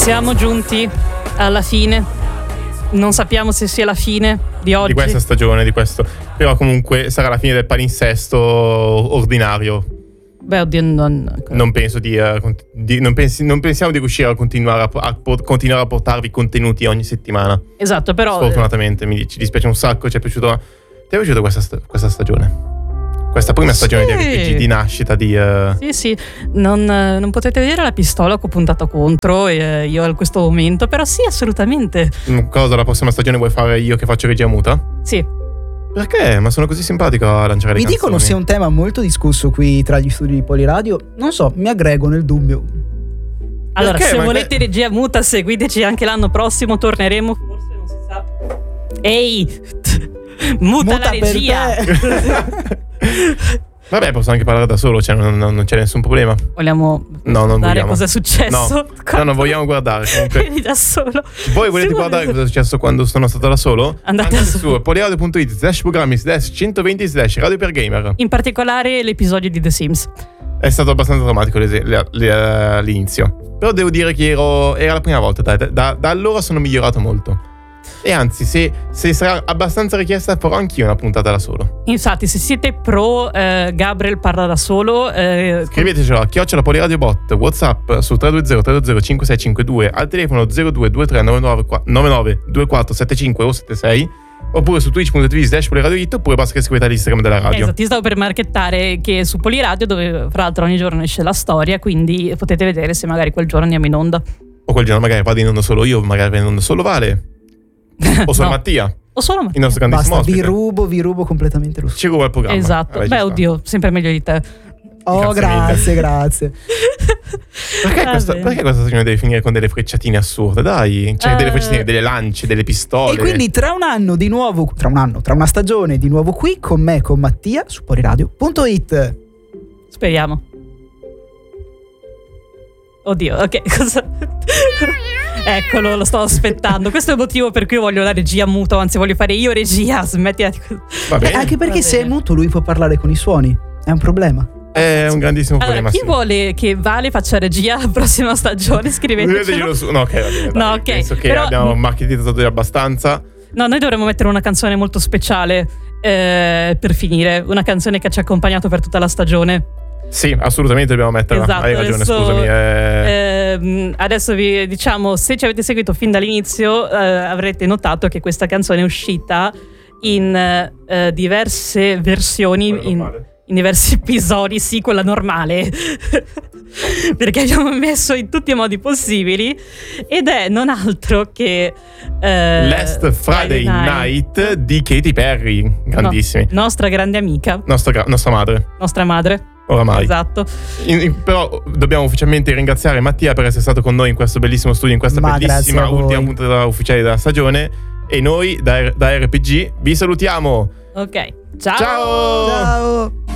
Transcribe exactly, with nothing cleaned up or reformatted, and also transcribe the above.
Siamo giunti alla fine. Non sappiamo se sia la fine di oggi. Di questa stagione, di questo. Però comunque sarà la fine del palinsesto ordinario. Beh, oddio, non, non penso di, uh, di non, pensi, non pensiamo di riuscire a continuare a, a, a continuare a portarvi contenuti ogni settimana. Esatto, però sfortunatamente mi, ci dispiace un sacco. Ci è piaciuto, ti è piaciuta questa, questa stagione? Questa prima stagione sì. di R P G, di nascita di uh... Sì sì non, non potete vedere la pistola che ho puntato contro eh, io in questo momento. Però sì, assolutamente. Cosa, la prossima stagione vuoi fare io che faccio regia muta? Sì. Perché? Ma sono così simpatico a lanciare le mi canzoni. dicono sia un tema molto discusso qui tra gli studi di Poliradio. Non so, mi aggrego nel dubbio. Allora, Perché? se Ma volete che... regia muta, seguiteci anche l'anno prossimo. Torneremo, forse, non si sa. Ehi, muta, muta la regia. Vabbè, posso anche parlare da solo, cioè non, non, non c'è nessun problema. Vogliamo no, non guardare vogliamo. cosa è successo? No, no, non vogliamo guardare. Comunque. da solo. Voi volete guardare cosa è successo quando sono stato da solo? Andate, Andate su poliradio punto it slash programmi slash centoventi slash radio per gamer. In particolare l'episodio di The Sims. È stato abbastanza drammatico l'inizio. Però devo dire che ero, era la prima volta. Da, da, da allora sono migliorato molto. E anzi, se, se sarà abbastanza richiesta, farò anch'io una puntata da solo. Infatti, se siete pro eh, Gabriel parla da solo, eh, scrivetecelo a chiocciola poliradio bot, WhatsApp su tre due zero tre due zero cinque sei cinque due, al telefono zero due due tre nove nove due quattro sette cinque o sette sei, oppure su twitch punto tv slash poliradio, oppure basta che scrivete all'Instagram della radio. Esatto, ti stavo per marchettare che su Poliradio, dove fra l'altro ogni giorno esce la storia, quindi potete vedere se magari quel giorno andiamo in onda. O quel giorno magari vado in onda solo io, magari vado in onda solo Vale. O solo no. Mattia. O solo Mattia. Il nostro grandissimo Basta, ospite. vi rubo, vi rubo completamente lo Ci ruba il programma. Esatto. Vabbè, Beh, oddio, sempre meglio di te. Oh, grazie, grazie. Perché, questa, perché questa stagione deve finire con delle frecciatine assurde? Dai, cioè uh, delle frecciatine, delle lance, delle pistole. E quindi tra un anno di nuovo, tra un anno, tra una stagione di nuovo qui con me, con Mattia, su poliradio punto it. Speriamo. Oddio, ok, cosa... Eccolo, lo sto aspettando. Questo è il motivo per cui io voglio la regia muto. Anzi, voglio fare io regia. Smettila di... Va bene. Eh, anche perché se è muto lui può parlare con i suoni. È un problema. È un grandissimo allora, problema. Chi sì. vuole che Vale faccia regia la prossima stagione, scrivetecelo. Su. No, ok, va bene. No, ok. Penso che Però... abbiamo marketizzato abbastanza. No, noi dovremmo mettere una canzone molto speciale eh, per finire. Una canzone che ci ha accompagnato per tutta la stagione. Sì, assolutamente dobbiamo metterla. Esatto, Hai ragione, adesso, scusami. Eh... Eh, adesso vi diciamo, se ci avete seguito fin dall'inizio, eh, avrete notato che questa canzone è uscita in eh, diverse versioni, in, in diversi episodi, sì, quella normale. Perché abbiamo messo in tutti i modi possibili. Ed è non altro che eh, Last Friday Night. Night di Katy Perry. Grandissimi. No, nostra grande amica. Nostra, nostra madre. Nostra madre. Oramai. Esatto. In, in, però dobbiamo ufficialmente ringraziare Mattia per essere stato con noi in questo bellissimo studio, in questa Ma bellissima ultima puntata ufficiale della stagione. E noi da, da R P G vi salutiamo. Ok. Ciao. Ciao. Ciao.